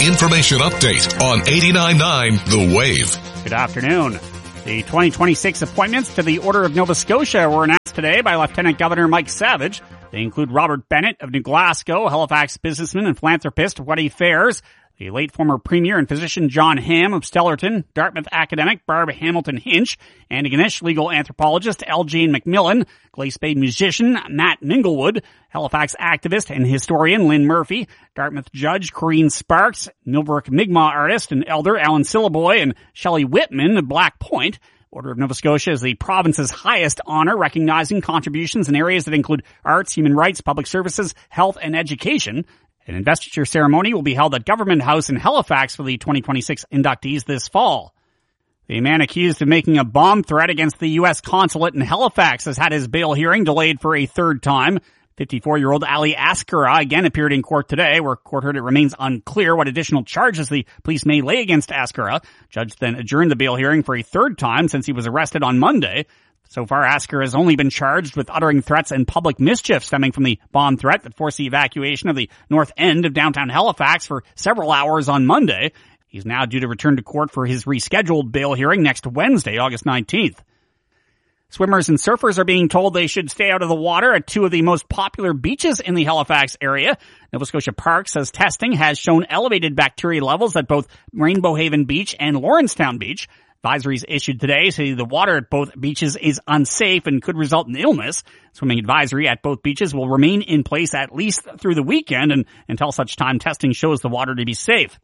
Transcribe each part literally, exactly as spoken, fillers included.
information update on eighty-nine point nine The Wave. Good afternoon. The twenty twenty-six appointments to the Order of Nova Scotia were announced today by Lieutenant Governor Mike Savage. They include Robert Bennett of New Glasgow, Halifax businessman and philanthropist Weddy Fairs, the late former Premier and physician John Hamm of Stellarton, Dartmouth academic Barb Hamilton Hinch, Antigonish legal anthropologist L. Jane McMillan, Glace Bay musician Matt Minglewood, Halifax activist and historian Lynn Murphy, Dartmouth judge Corrine Sparks, Millbrook Mi'kmaq artist and elder Alan Syllaboy, and Shelley Whitman of Black Point. Order of Nova Scotia is the province's highest honor, recognizing contributions in areas that include arts, human rights, public services, health, and education. An investiture ceremony will be held at Government House in Halifax for the twenty twenty-six inductees this fall. The man accused of making a bomb threat against the U S consulate in Halifax has had his bail hearing delayed for a third time. fifty-four-year-old Ali Askara again appeared in court today, where court heard it remains unclear what additional charges the police may lay against Askara. Judge then adjourned the bail hearing for a third time since he was arrested on Monday. So far, Askara has only been charged with uttering threats and public mischief stemming from the bomb threat that forced the evacuation of the north end of downtown Halifax for several hours on Monday. He's now due to return to court for his rescheduled bail hearing next Wednesday, August nineteenth. Swimmers and surfers are being told they should stay out of the water at two of the most popular beaches in the Halifax area. Nova Scotia Parks says testing has shown elevated bacteria levels at both Rainbow Haven Beach and Lawrencetown Beach. Advisories issued today say the water at both beaches is unsafe and could result in illness. Swimming advisory at both beaches will remain in place at least through the weekend and until such time testing shows the water to be safe.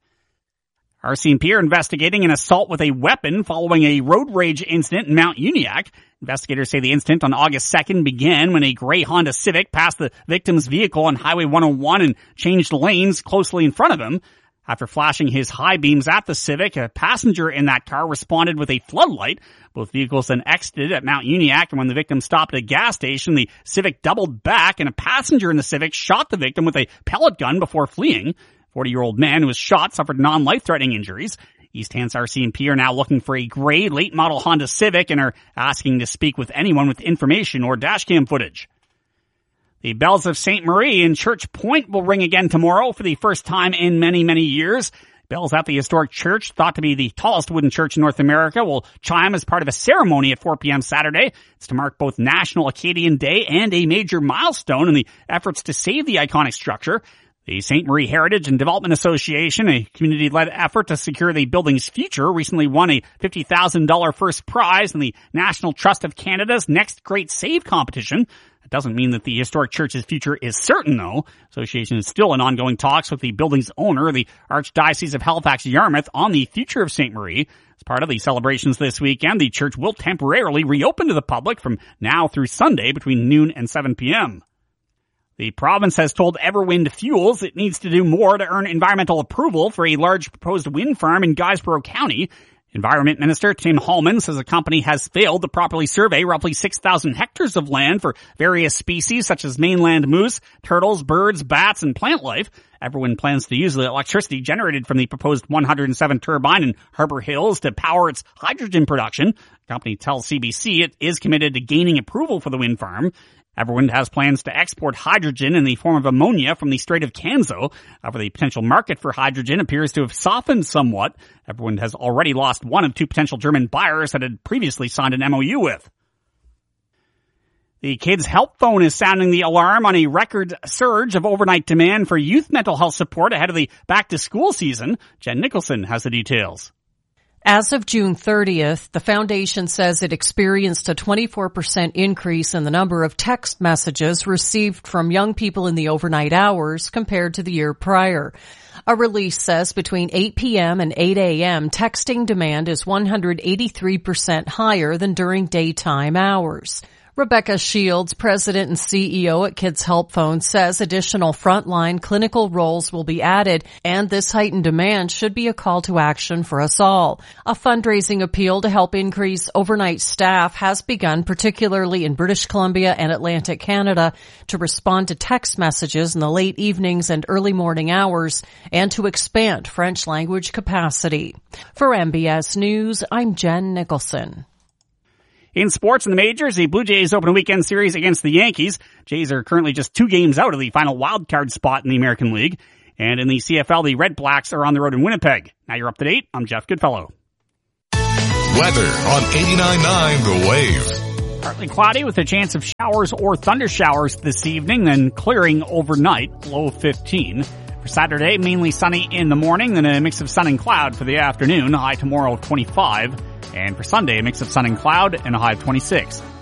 R C M P are investigating an assault with a weapon following a road rage incident in Mount Uniacke. Investigators say the incident on August second began when a gray Honda Civic passed the victim's vehicle on Highway one oh one and changed lanes closely in front of him. After flashing his high beams at the Civic, a passenger in that car responded with a floodlight. Both vehicles then exited at Mount Uniacke, and when the victim stopped at a gas station, the Civic doubled back, and a passenger in the Civic shot the victim with a pellet gun before fleeing. forty-year-old man who was shot suffered non-life-threatening injuries. East Hants R C M P are now looking for a gray late-model Honda Civic and are asking to speak with anyone with information or dashcam footage. The bells of Saint Marie in Church Point will ring again tomorrow for the first time in many, many years. Bells at the historic church, thought to be the tallest wooden church in North America, will chime as part of a ceremony at four p.m. Saturday. It's to mark both National Acadian Day and a major milestone in the efforts to save the iconic structure. The Saint Marie Heritage and Development Association, a community-led effort to secure the building's future, recently won a fifty thousand dollars first prize in the National Trust of Canada's Next Great Save competition. It doesn't mean that the historic church's future is certain, though. The association is still in ongoing talks with the building's owner, the Archdiocese of Halifax-Yarmouth, on the future of Saint Marie. As part of the celebrations this weekend, the church will temporarily reopen to the public from now through Sunday between noon and seven p.m. The province has told Everwind Fuels it needs to do more to earn environmental approval for a large proposed wind farm in Guysborough County. Environment Minister Tim Hallman says the company has failed to properly survey roughly six thousand hectares of land for various species such as mainland moose, turtles, birds, bats, and plant life. Everwind plans to use the electricity generated from the proposed one hundred seven turbine in Harbour Hills to power its hydrogen production. The company tells C B C it is committed to gaining approval for the wind farm. Everwind has plans to export hydrogen in the form of ammonia from the Strait of Canso. However, the potential market for hydrogen appears to have softened somewhat. Everwind has already lost one of two potential German buyers that had previously signed an M O U with. The Kids Help Phone is sounding the alarm on a record surge of overnight demand for youth mental health support ahead of the back-to-school season. Jen Nicholson has the details. As of June thirtieth, the foundation says it experienced a twenty-four percent increase in the number of text messages received from young people in the overnight hours compared to the year prior. A release says between eight p.m. and eight a.m., texting demand is one hundred eighty-three percent higher than during daytime hours. Rebecca Shields, president and C E O at Kids Help Phone, says additional frontline clinical roles will be added, and this heightened demand should be a call to action for us all. A fundraising appeal to help increase overnight staff has begun, particularly in British Columbia and Atlantic Canada, to respond to text messages in the late evenings and early morning hours, and to expand French language capacity. For M B S News, I'm Jen Nicholson. In sports in the majors, the Blue Jays open a weekend series against the Yankees. Jays are currently just two games out of the final wild card spot in the American League. And in the C F L, the Red Blacks are on the road in Winnipeg. Now you're up to date. I'm Jeff Goodfellow. Weather on eighty-nine point nine The Wave. Partly cloudy with a chance of showers or thunder showers this evening, then clearing overnight, low fifteen. For Saturday, mainly sunny in the morning, then a mix of sun and cloud for the afternoon, high tomorrow of twenty-five. And for Sunday, a mix of sun and cloud and a high of twenty-six.